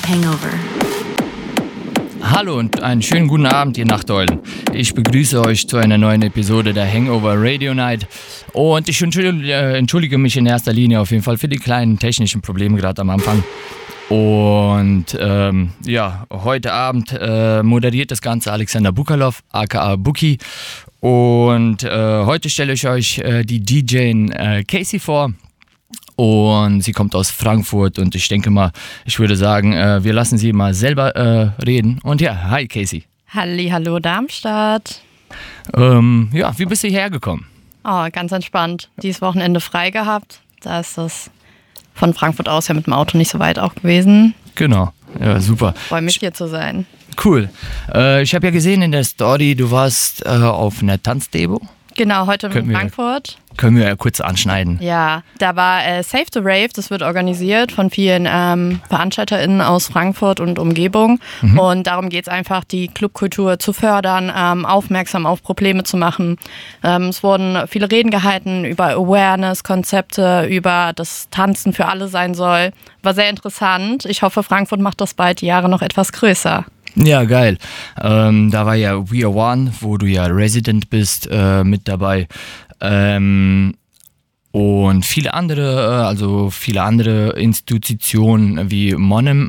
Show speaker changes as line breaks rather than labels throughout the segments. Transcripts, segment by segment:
Hangover.
Hallo und einen schönen guten Abend, ihr Nachteulen. Ich begrüße euch zu einer neuen Episode der Hangover Radio Night. Und ich entschuldige mich in erster Linie auf jeden Fall für die kleinen technischen Probleme gerade am Anfang. Und heute Abend moderiert das Ganze Alexander Bukalov, aka Buki. Und heute stelle ich euch die DJ Casey vor. Und sie kommt aus Frankfurt und ich denke mal, ich würde sagen, wir lassen sie mal selber reden. Und ja, hi Casey.
Hallo Darmstadt.
Wie bist du hierher gekommen?
Oh, ganz entspannt. Dieses Wochenende frei gehabt. Da ist das von Frankfurt aus ja mit dem Auto nicht so weit auch gewesen.
Genau, ja, super.
Freue mich hier zu sein.
Cool. Ich habe ja gesehen in der Story, du warst auf einer Tanzdemo.
Genau, heute in Frankfurt.
Können wir ja kurz anschneiden.
Ja, da war Save the Rave, das wird organisiert von vielen VeranstalterInnen aus Frankfurt und Umgebung. Mhm. Und darum geht es einfach, die Clubkultur zu fördern, aufmerksam auf Probleme zu machen. Es wurden viele Reden gehalten über Awareness-Konzepte, über das Tanzen für alle sein soll. War sehr interessant. Ich hoffe, Frankfurt macht das bald die Jahre noch etwas größer.
Ja, geil. Da war ja We Are One, wo du ja Resident bist, mit dabei. Und viele andere Institutionen wie Monem.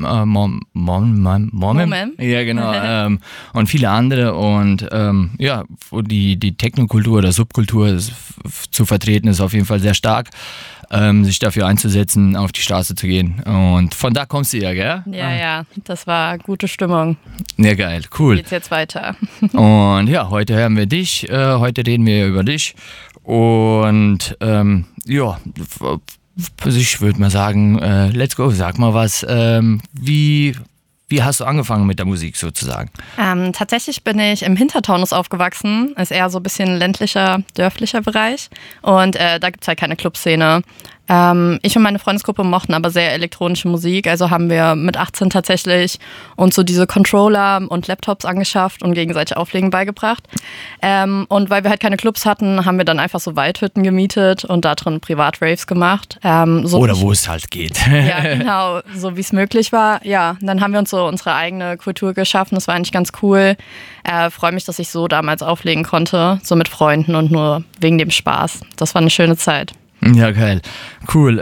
Ja, genau. Und viele andere. Und wo die Technokultur oder Subkultur zu vertreten ist auf jeden Fall sehr stark. Sich dafür einzusetzen, auf die Straße zu gehen. Und von da kommst du ja, gell?
Ja, das war gute Stimmung.
Ja, geil, cool.
Geht's jetzt weiter.
Und ja, heute hören wir dich, heute reden wir über dich. Und ich würde mal sagen, let's go, sag mal was. Wie hast du angefangen mit der Musik sozusagen?
Tatsächlich bin ich im Hintertaunus aufgewachsen. Ist eher so ein bisschen ländlicher, dörflicher Bereich. Und da gibt es halt keine Clubszene. Ich und meine Freundesgruppe mochten aber sehr elektronische Musik. Also haben wir mit 18 tatsächlich uns so diese Controller und Laptops angeschafft und gegenseitig Auflegen beigebracht. Und weil wir halt keine Clubs hatten, haben wir dann einfach so Waldhütten gemietet und da drin Privat-Raves gemacht.
Oder wo es halt geht.
Ja, genau, so wie es möglich war. Ja, dann haben wir uns so unsere eigene Kultur geschaffen. Das war eigentlich ganz cool. Freue mich, dass ich so damals auflegen konnte, so mit Freunden und nur wegen dem Spaß. Das war eine schöne Zeit.
Ja, geil. Cool.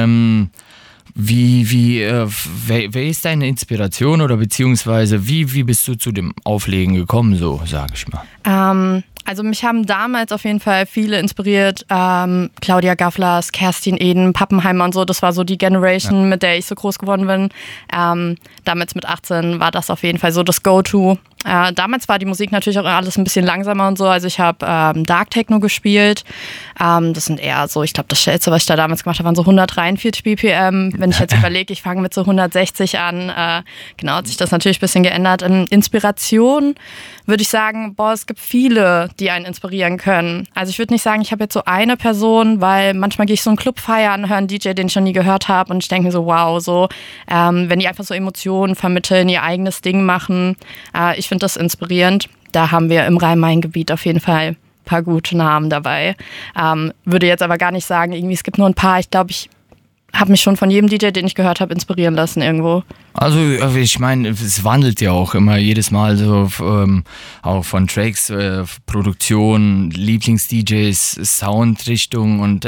Wer ist deine Inspiration oder beziehungsweise wie bist du zu dem Auflegen gekommen, so sage ich mal?
Also mich haben damals auf jeden Fall viele inspiriert. Claudia Gavlas, Kerstin Eden, Pappenheimer und so. Das war so die Generation, mit der ich so groß geworden bin. Damals mit 18 war das auf jeden Fall so das Go-To. Damals war die Musik natürlich auch alles ein bisschen langsamer und so. Also ich habe Dark Techno gespielt. Das sind eher so, ich glaube, das Schnellste, was ich da damals gemacht habe, waren so 143 BPM. Wenn ich jetzt überlege, ich fange mit so 160 an. Genau, hat sich das natürlich ein bisschen geändert. Inspiration würde ich sagen, es gibt viele, die einen inspirieren können. Also ich würde nicht sagen, ich habe jetzt so eine Person, weil manchmal gehe ich so einen Club feiern, höre einen DJ, den ich noch nie gehört habe und ich denke mir so, wow, so, wenn die einfach so Emotionen vermitteln, ihr eigenes Ding machen. Ich finde das inspirierend. Da haben wir im Rhein-Main-Gebiet auf jeden Fall ein paar gute Namen dabei. Würde jetzt aber gar nicht sagen, irgendwie es gibt nur ein paar. Ich glaube, ich habe mich schon von jedem DJ, den ich gehört habe, inspirieren lassen irgendwo.
Also ich meine, es wandelt ja auch immer jedes Mal so, auch von Tracks, Produktion, Lieblings-DJs, Soundrichtung und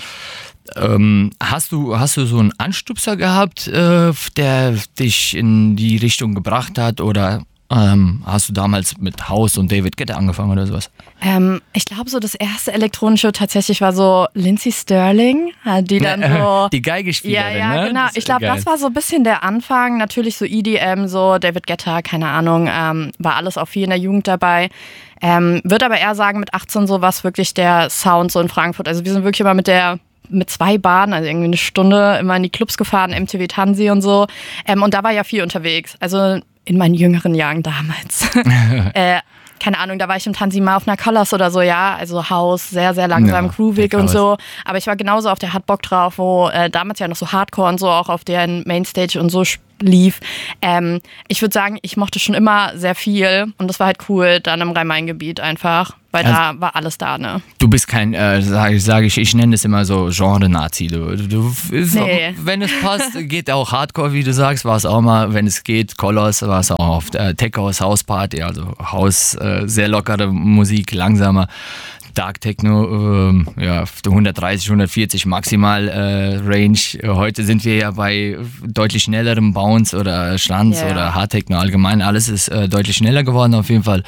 hast du so einen Anstupser gehabt, der dich in die Richtung gebracht hat oder hast du damals mit House und David Guetta angefangen oder sowas?
Ich glaube so das erste elektronische tatsächlich war so Lindsey Stirling, die dann so...
Die Geigespielerin,
ja,
ne?
Genau. Ich glaube, das war so ein bisschen der Anfang. Natürlich so EDM, so David Guetta, keine Ahnung, war alles auch viel in der Jugend dabei. Würde aber eher sagen, mit 18 so war es wirklich der Sound so in Frankfurt. Also wir sind wirklich immer mit 2 Bahnen, also irgendwie eine Stunde immer in die Clubs gefahren, MTV Tansi und so. Und da war ja viel unterwegs. Also in meinen jüngeren Jahren damals. Keine Ahnung, da war ich im Tansi mal auf einer Colors oder so, ja. Also Haus, sehr, sehr langsam, groovig und so. Aber ich war genauso auf der Hat Bock drauf, wo damals ja noch so Hardcore und so auch auf deren Mainstage und so lief. Ich würde sagen, ich mochte schon immer sehr viel und das war halt cool, dann im Rhein-Main-Gebiet einfach. weil da war alles da, ne?
Du bist kein, sage ich nenne es immer so Genre-Nazi.
Nee.
Wenn es passt, geht auch Hardcore, wie du sagst, war es auch mal, wenn es geht, Colors, war es auch auf Tech House, House Party, also Haus, sehr lockere Musik, langsamer. Dark Techno, 130, 140 maximal Range. Heute sind wir ja bei deutlich schnellerem Bounce oder Schlanz oder Hard Techno allgemein. Alles ist deutlich schneller geworden auf jeden Fall.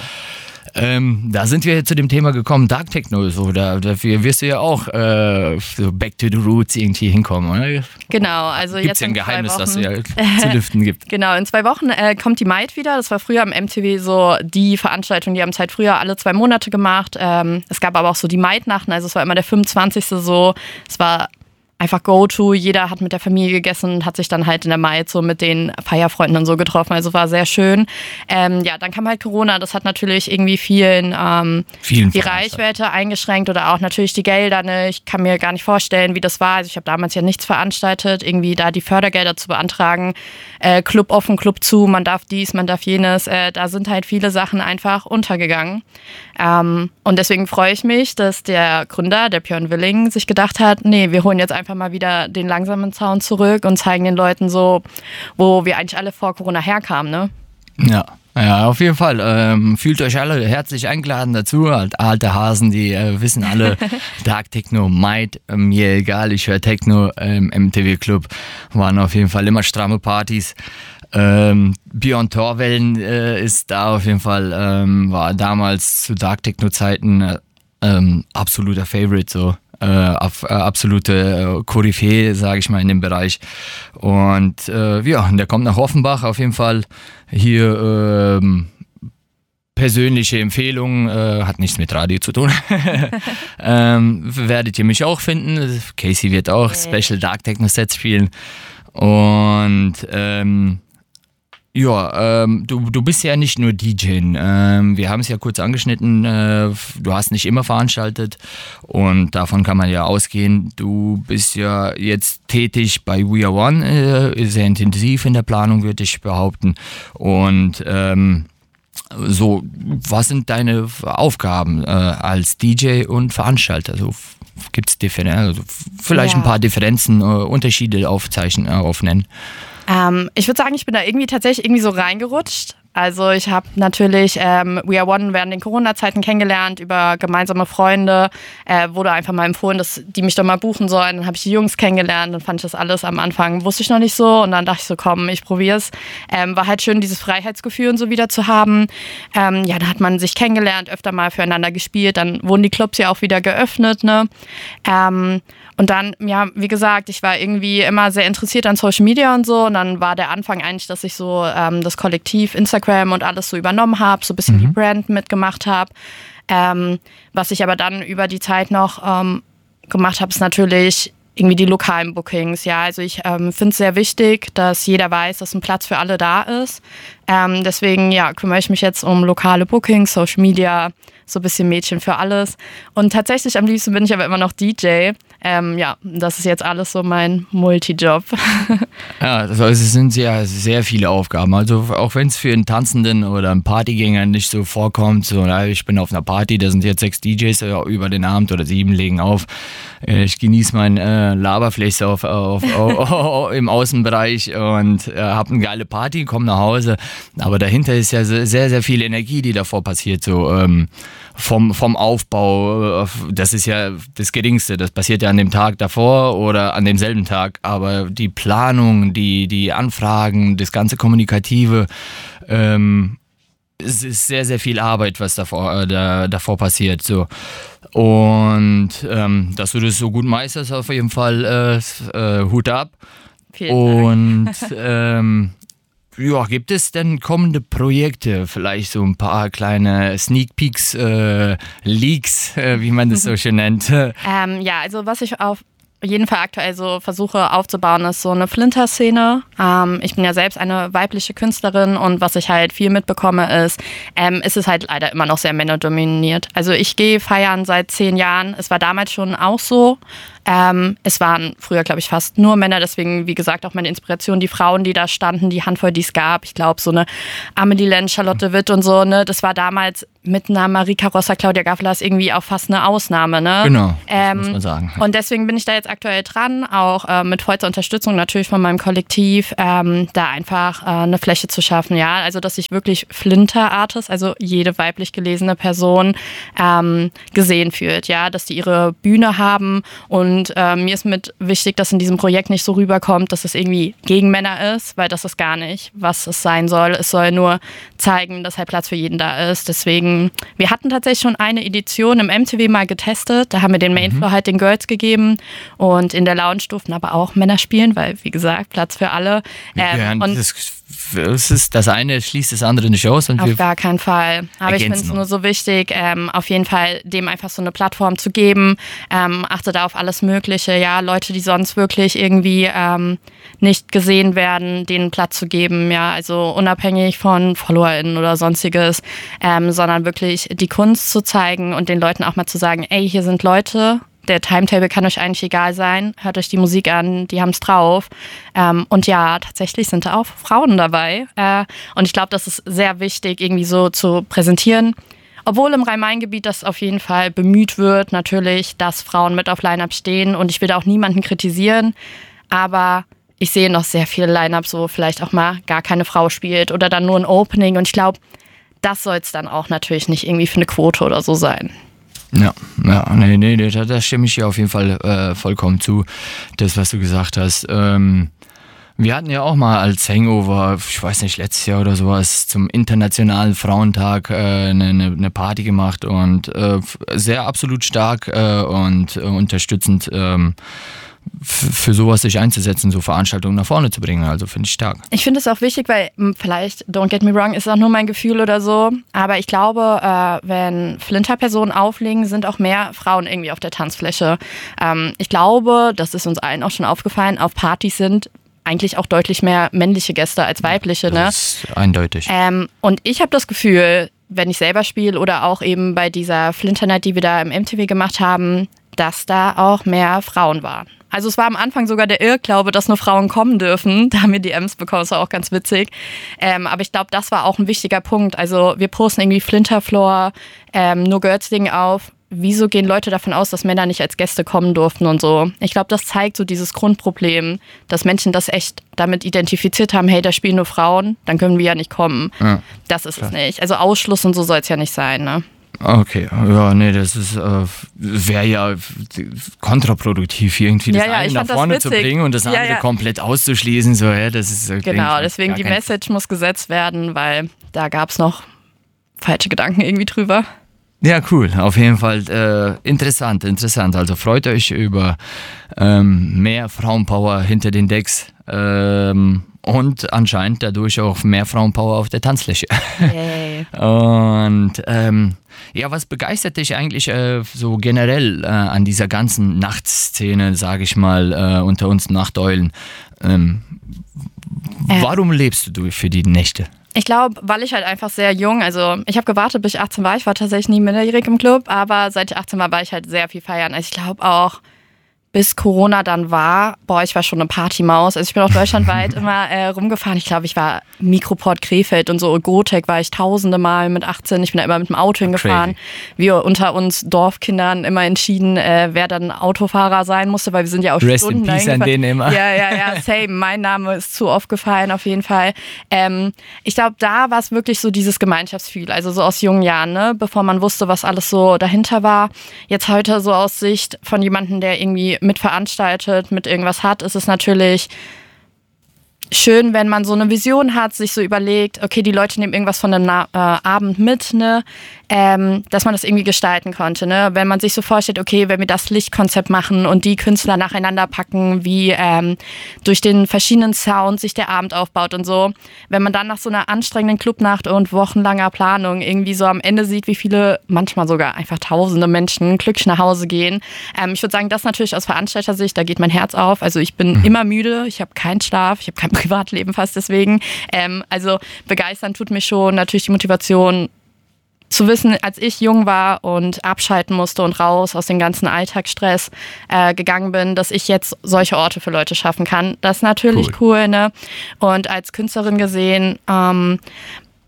Da sind wir zu dem Thema gekommen, Dark Techno, so, dafür wirst du ja auch so back to the roots irgendwie hinkommen, oder?
Genau, also
Gibt's
jetzt
ja ein Geheimnis, das
Wochen,
es zu lüften gibt.
Genau, in 2 Wochen kommt die Might wieder. Das war früher am MTV so die Veranstaltung, die haben es halt früher alle 2 Monate gemacht. Es gab aber auch so die Might-Nachten, also es war immer der 25. so. Es war einfach Go-To. Jeder hat mit der Familie gegessen und hat sich dann halt in der Mai so mit den Feierfreunden und so getroffen. Also war sehr schön. Dann kam halt Corona. Das hat natürlich irgendwie vielen die Reichweite eingeschränkt oder auch natürlich die Gelder. Ne? Ich kann mir gar nicht vorstellen, wie das war. Also ich habe damals ja nichts veranstaltet, irgendwie da die Fördergelder zu beantragen. Club offen, Club zu, man darf dies, man darf jenes. Da sind halt viele Sachen einfach untergegangen. Und deswegen freue ich mich, dass der Gründer, der Björn Willing, sich gedacht hat, nee, wir holen jetzt einfach mal wieder den langsamen Sound zurück und zeigen den Leuten so, wo wir eigentlich alle vor Corona herkamen, ne?
Ja, auf jeden Fall. Fühlt euch alle herzlich eingeladen dazu. Alte Hasen, die wissen alle, Dark Techno, Might, mir egal, ich höre Techno, MTV Club, waren auf jeden Fall immer stramme Partys. Björn Torwellen ist da auf jeden Fall, war damals zu Dark Techno Zeiten absoluter Favorite, so. Absolute Koryphäe, sage ich mal, in dem Bereich. Und der kommt nach Offenbach auf jeden Fall. Hier persönliche Empfehlung, hat nichts mit Radio zu tun. Werdet ihr mich auch finden. Casey wird auch Special Dark Techno Sets spielen. Und du bist ja nicht nur DJ. Wir haben es ja kurz angeschnitten. Du hast nicht immer veranstaltet und davon kann man ja ausgehen. Du bist ja jetzt tätig bei We Are One, sehr intensiv in der Planung, würde ich behaupten. Und was sind deine Aufgaben als DJ und Veranstalter? Also, gibt es vielleicht ein paar Differenzen, Unterschiede aufnennen?
Ich würde sagen, ich bin da tatsächlich so reingerutscht. Also ich habe natürlich We Are One während den Corona-Zeiten kennengelernt über gemeinsame Freunde. Wurde einfach mal empfohlen, dass die mich doch mal buchen sollen. Dann habe ich die Jungs kennengelernt und fand ich das alles am Anfang, wusste ich noch nicht so. Und dann dachte ich so, komm, ich probiere es. War halt schön, dieses Freiheitsgefühl und so wieder zu haben. Da hat man sich kennengelernt, öfter mal füreinander gespielt. Dann wurden die Clubs ja auch wieder geöffnet, ne? Und dann, wie gesagt, ich war irgendwie immer sehr interessiert an Social Media und so. Und dann war der Anfang eigentlich, dass ich so das Kollektiv Instagram und alles so übernommen habe, so ein bisschen die Brand mitgemacht habe. Was ich aber dann über die Zeit noch gemacht habe, ist natürlich irgendwie die lokalen Bookings. Ja, also ich finde es sehr wichtig, dass jeder weiß, dass ein Platz für alle da ist. Deswegen kümmere ich mich jetzt um lokale Bookings, Social Media, so ein bisschen Mädchen für alles. Und tatsächlich am liebsten bin ich aber immer noch DJ. Das ist jetzt alles so mein Multijob.
Ja, es sind sehr viele Aufgaben. Also auch wenn es für einen Tanzenden oder einen Partygänger nicht so vorkommt, so, ich bin auf einer Party, da sind jetzt 6 DJs über den Abend oder 7 legen auf. Ich genieße mein Laberfläche im Außenbereich und habe eine geile Party, komme nach Hause. Aber dahinter ist ja sehr, sehr viel Energie, die davor passiert. So vom Aufbau, das ist ja das Geringste. Das passiert ja an dem Tag davor oder an demselben Tag. Aber die Planung, die Anfragen, das ganze Kommunikative, es ist sehr, sehr viel Arbeit, was davor passiert. So. Und dass du das so gut meisterst, auf jeden Fall Hut ab.
Vielen Dank.
Und gibt es denn kommende Projekte, vielleicht so ein paar kleine Sneak Peeks, Leaks, wie man das so schön nennt?
Also was ich auf jeden Fall aktuell so versuche aufzubauen, ist so eine Flinter-Szene. Ich bin ja selbst eine weibliche Künstlerin und was ich halt viel mitbekomme ist, es ist halt leider immer noch sehr männerdominiert. Also ich gehe feiern seit 10 Jahren. Es war damals schon auch so. Es waren früher, glaube ich, fast nur Männer. Deswegen, wie gesagt, auch meine Inspiration, die Frauen, die da standen, die Handvoll, die es gab. Ich glaube, so eine Amelie Lenz, Charlotte Witt und so, ne, das war damals mit einer Marika Rossa, Claudia Gaffler ist irgendwie auch fast eine Ausnahme, ne?
Genau, das muss man sagen.
Und deswegen bin ich da jetzt aktuell dran, auch mit vollster Unterstützung natürlich von meinem Kollektiv, da einfach eine Fläche zu schaffen, ja. Also, dass sich wirklich Flinter-Artists, also jede weiblich gelesene Person, gesehen fühlt, ja. Dass die ihre Bühne haben und mir ist mit wichtig, dass in diesem Projekt nicht so rüberkommt, dass es irgendwie gegen Männer ist, weil das ist gar nicht, was es sein soll. Es soll nur zeigen, dass halt Platz für jeden da ist. Deswegen, wir hatten tatsächlich schon eine Edition im MTV mal getestet. Da haben wir den Mainfloor halt den Girls gegeben und in der Lounge durften aber auch Männer spielen, weil, wie gesagt, Platz für alle.
Das eine schließt das andere nicht aus. Und
auf gar keinen Fall. Aber ich finde es nur so wichtig, auf jeden Fall dem einfach so eine Plattform zu geben. Achte da auf alles Mögliche. Ja, Leute, die sonst wirklich irgendwie nicht gesehen werden, denen Platz zu geben. Ja, also unabhängig von FollowerInnen oder sonstiges, sondern wirklich die Kunst zu zeigen und den Leuten auch mal zu sagen, ey, hier sind Leute, der Timetable kann euch eigentlich egal sein. Hört euch die Musik an, die haben es drauf. Und ja, tatsächlich sind da auch Frauen dabei. Und ich glaube, das ist sehr wichtig, irgendwie so zu präsentieren. Obwohl im Rhein-Main-Gebiet das auf jeden Fall bemüht wird, natürlich, dass Frauen mit auf Line-Up stehen. Und ich will da auch niemanden kritisieren. Aber ich sehe noch sehr viele Line-Ups, wo vielleicht auch mal gar keine Frau spielt oder dann nur ein Opening. Und ich glaube, das soll es dann auch natürlich nicht irgendwie für eine Quote oder so sein.
Ja, nee, da stimme ich dir auf jeden Fall vollkommen zu, das, was du gesagt hast. Wir hatten ja auch mal als Hangover, ich weiß nicht, letztes Jahr oder sowas, zum Internationalen Frauentag eine Party gemacht und sehr absolut stark und unterstützend für sowas sich einzusetzen, so Veranstaltungen nach vorne zu bringen. Also finde ich stark.
Ich finde es auch wichtig, weil vielleicht, don't get me wrong, ist auch nur mein Gefühl oder so, aber ich glaube, wenn Flinter-Personen auflegen, sind auch mehr Frauen irgendwie auf der Tanzfläche. Ich glaube, das ist uns allen auch schon aufgefallen, auf Partys sind eigentlich auch deutlich mehr männliche Gäste als weibliche.
Das ist eindeutig.
Und ich habe das Gefühl, wenn ich selber spiele oder auch eben bei dieser Flinter Night, die wir da im MTV gemacht haben, dass da auch mehr Frauen waren. Also es war am Anfang sogar der Irrglaube, dass nur Frauen kommen dürfen. Da haben wir DMs bekommen, das war auch ganz witzig. Aber ich glaube, das war auch ein wichtiger Punkt. Also wir posten irgendwie Flinterfloor, nur Girls-Ding auf. Wieso gehen Leute davon aus, dass Männer nicht als Gäste kommen durften und so? Ich glaube, das zeigt so dieses Grundproblem, dass Menschen das echt damit identifiziert haben, hey, da spielen nur Frauen, dann können wir ja nicht kommen. Ja, das ist klar. Es nicht. Also Ausschluss und so soll es ja nicht sein, ne?
Okay, ja, nee, das ist wäre ja kontraproduktiv, irgendwie das eine nach vorne zu bringen und das andere komplett auszuschließen. So, ja, das ist
genau, deswegen die Message muss gesetzt werden, weil da gab es noch falsche Gedanken irgendwie drüber.
Ja, cool, auf jeden Fall interessant. Also freut euch über mehr Frauenpower hinter den Decks und anscheinend dadurch auch mehr Frauenpower auf der Tanzfläche. Yay. Und ja, was begeistert dich eigentlich so generell an dieser ganzen Nachtszene, sage ich mal, unter uns Nachteulen? Warum lebst du für die Nächte?
Ich glaube, weil ich halt einfach sehr jung, also ich habe gewartet, bis ich 18 war. Ich war tatsächlich nie minderjährig im Club, aber seit ich 18 war ich halt sehr viel feiern. Also ich glaube auch, bis Corona dann war, ich war schon eine Partymaus. Also ich bin auch deutschlandweit immer rumgefahren. Ich glaube, ich war Mikroport Krefeld und so. Gotec war ich tausende Mal mit 18. Ich bin da immer mit dem Auto hingefahren. Wir unter uns Dorfkindern immer entschieden, wer dann Autofahrer sein musste, weil wir sind ja auch
Rest Stunden in Peace an denen immer.
Ja, same. Mein Name ist zu oft gefallen, auf jeden Fall. Ich glaube, da war es wirklich so dieses Gemeinschaftsgefühl, also so aus jungen Jahren, ne? Bevor man wusste, was alles so dahinter war. Jetzt heute so aus Sicht von jemandem, der irgendwie mitveranstaltet, mit irgendwas hat, ist es natürlich schön, wenn man so eine Vision hat, sich so überlegt, okay, die Leute nehmen irgendwas von dem Abend mit, ne, dass man das irgendwie gestalten konnte, ne, wenn man sich so vorstellt, okay, wenn wir das Lichtkonzept machen und die Künstler nacheinander packen, wie durch den verschiedenen Sounds sich der Abend aufbaut und so, wenn man dann nach so einer anstrengenden Clubnacht und wochenlanger Planung irgendwie so am Ende sieht, wie viele, manchmal sogar einfach tausende Menschen glücklich nach Hause gehen. Ich würde sagen, das natürlich aus Veranstalter-Sicht, da geht mein Herz auf, also ich bin immer müde, ich habe keinen Schlaf, ich habe kein Privatleben fast deswegen. Also begeistern tut mich schon natürlich die Motivation zu wissen, als ich jung war und abschalten musste und raus aus dem ganzen Alltagsstress gegangen bin, dass ich jetzt solche Orte für Leute schaffen kann. Das ist natürlich cool, ne? Und als Künstlerin gesehen,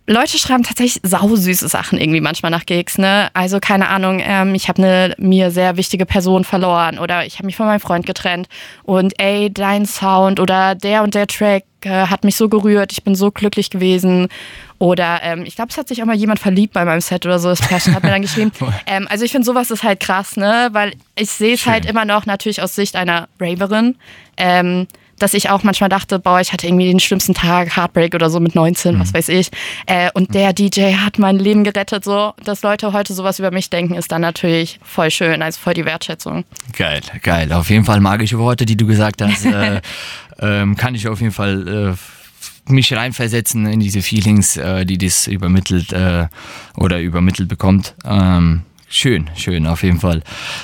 Leute schreiben tatsächlich sausüße Sachen irgendwie manchmal nach Gigs, ne? Also keine Ahnung, ich habe eine mir sehr wichtige Person verloren oder ich habe mich von meinem Freund getrennt und ey, dein Sound oder der und der Track hat mich so gerührt, ich bin so glücklich gewesen. Oder ich glaube, es hat sich auch mal jemand verliebt bei meinem Set oder so, das Pärchen hat mir dann geschrieben. Also ich finde, sowas ist halt krass, ne? Weil ich sehe es halt immer noch natürlich aus Sicht einer Raverin, dass ich auch manchmal dachte, boah, ich hatte irgendwie den schlimmsten Tag, Heartbreak oder so mit 19, was weiß ich. Und der DJ hat mein Leben gerettet, so. Dass Leute heute sowas über mich denken, ist dann natürlich voll schön, also voll die Wertschätzung.
Geil. Auf jeden Fall magische Worte, die du gesagt hast. Kann ich auf jeden Fall mich reinversetzen in diese Feelings, die das übermittelt oder übermittelt bekommt. Schön, auf jeden Fall.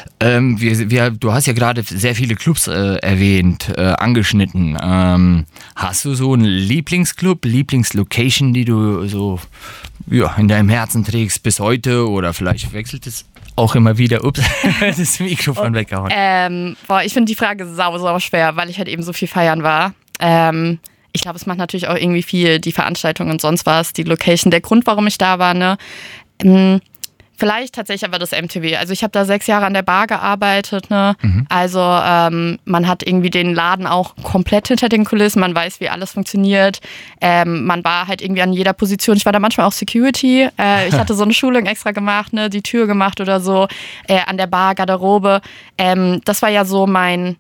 Du hast ja gerade sehr viele Clubs erwähnt, angeschnitten. Hast du so einen Lieblingsclub, Lieblingslocation, die du so in deinem Herzen trägst bis heute oder vielleicht wechselt es auch immer wieder? Ups, das Mikrofon weggehauen.
Ich finde die Frage sau schwer, weil ich halt eben so viel feiern war. Ich glaube, es macht natürlich auch irgendwie viel, die Veranstaltung und sonst was, die Location, der Grund, warum ich da war, ne? Vielleicht tatsächlich aber das MTV. Also ich habe da 6 Jahre an der Bar gearbeitet, ne? Also man hat irgendwie den Laden auch komplett hinter den Kulissen, man weiß, wie alles funktioniert. Man war halt irgendwie an jeder Position. Ich war da manchmal auch Security. Ich hatte so eine Schulung extra gemacht, ne? Die Tür gemacht oder so, an der Bar, Garderobe. Das war ja so mein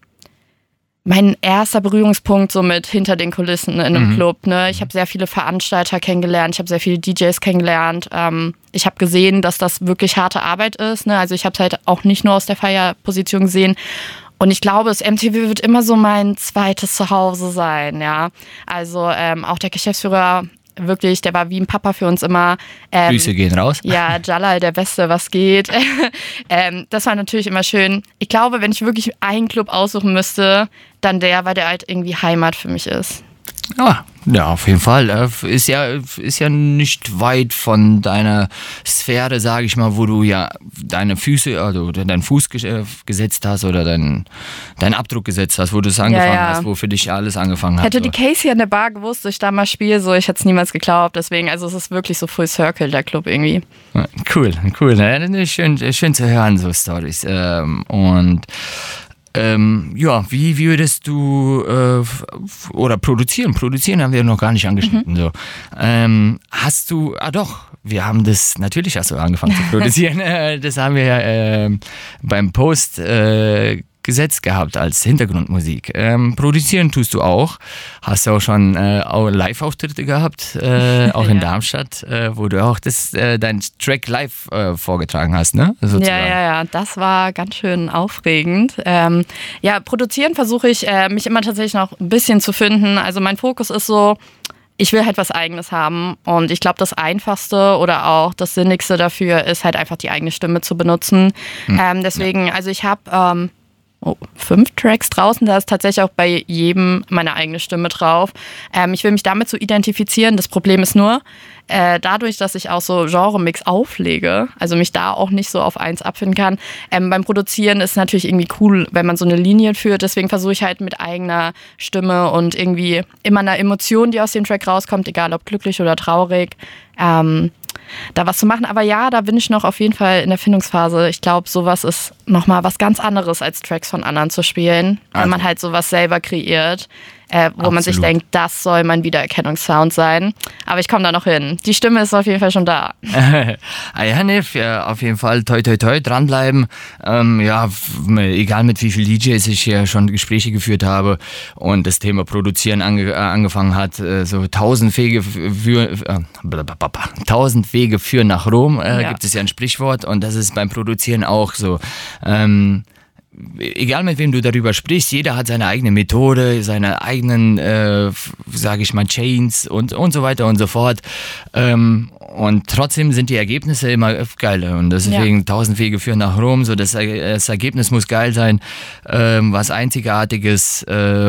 erster Berührungspunkt so mit hinter den Kulissen in einem Club. Ne? Ich habe sehr viele Veranstalter kennengelernt, ich habe sehr viele DJs kennengelernt. Ich habe gesehen, dass das wirklich harte Arbeit ist. Ne? Also ich habe es halt auch nicht nur aus der Feierposition gesehen. Und ich glaube, das MTV wird immer so mein zweites Zuhause sein. Ja, also auch der Geschäftsführer, wirklich, der war wie ein Papa für uns immer.
Grüße gehen raus.
Ja, Jalal, der Beste, was geht. Das war natürlich immer schön. Ich glaube, wenn ich wirklich einen Club aussuchen müsste, dann der, weil der halt irgendwie Heimat für mich ist.
Ja, auf jeden Fall. Ist ja nicht weit von deiner Sphäre, sage ich mal, wo du ja deine Füße, also deinen Fuß gesetzt hast oder deinen Abdruck gesetzt hast, wo du es angefangen hast, wo für dich alles angefangen hat.
Hätte die Casey an der Bar gewusst, dass ich da mal spiele, so, ich hätte es niemals geglaubt. Deswegen, also es ist wirklich so Full Circle, der Club irgendwie.
Cool. Schön zu hören, so Storys. Wie würdest du oder produzieren haben wir noch gar nicht angeschnitten. So. Hast du, natürlich hast du angefangen zu produzieren. Das haben wir ja beim Post gesetzt gehabt als Hintergrundmusik. Produzieren tust du auch. Hast du auch schon Live-Auftritte gehabt, auch in Darmstadt, wo du auch dein Track live vorgetragen hast, ne? Sozusagen.
Ja, das war ganz schön aufregend. Produzieren versuche ich mich immer tatsächlich noch ein bisschen zu finden. Also mein Fokus ist so, ich will halt was Eigenes haben und ich glaube, das Einfachste oder auch das Sinnigste dafür ist halt einfach die eigene Stimme zu benutzen. Deswegen, also ich habe 5 Tracks draußen, da ist tatsächlich auch bei jedem meine eigene Stimme drauf. Ich will mich damit so identifizieren. Das Problem ist nur, dadurch, dass ich auch so Genre-Mix auflege, also mich da auch nicht so auf eins abfinden kann, beim Produzieren ist es natürlich irgendwie cool, wenn man so eine Linie führt. Deswegen versuche ich halt mit eigener Stimme und irgendwie immer einer Emotion, die aus dem Track rauskommt, egal ob glücklich oder traurig, da was zu machen. Aber ja, da bin ich noch auf jeden Fall in der Findungsphase. Ich glaube, sowas ist nochmal was ganz anderes, als Tracks von anderen zu spielen, weil man halt sowas selber kreiert, wo man sich denkt, das soll mein Wiedererkennungssound sein. Aber ich komme da noch hin. Die Stimme ist auf jeden Fall schon da.
Auf jeden Fall toi dranbleiben. Egal mit wie viel DJs ich hier schon Gespräche geführt habe und das Thema Produzieren angefangen hat, so 1000 Wege führen nach Rom, gibt es ja ein Sprichwort und das ist beim Produzieren auch so. Egal mit wem du darüber sprichst, jeder hat seine eigene Methode, seine eigenen, Chains und so weiter und so fort. Und trotzdem sind die Ergebnisse immer geil. Und deswegen 1000 Wege führen nach Rom. So das Ergebnis muss geil sein, was Einzigartiges.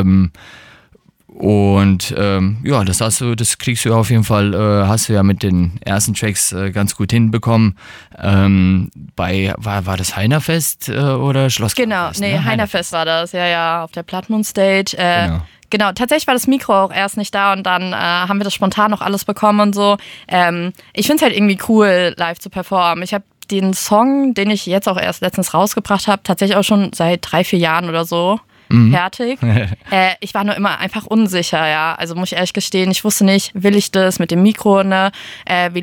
Das kriegst du auf jeden Fall, hast du ja mit den ersten Tracks ganz gut hinbekommen. War das Heinerfest oder Schloss?
Genau, Heinerfest war das, ja, auf der Plattmund Stage. Genau, tatsächlich war das Mikro auch erst nicht da und dann haben wir das spontan noch alles bekommen und so. Ich finde es halt irgendwie cool, live zu performen. Ich habe den Song, den ich jetzt auch erst letztens rausgebracht habe, tatsächlich auch schon seit 3-4 Jahren oder so fertig. Ich war nur immer einfach unsicher, ja. Also muss ich ehrlich gestehen, ich wusste nicht, will ich das mit dem Mikro, ne? Wie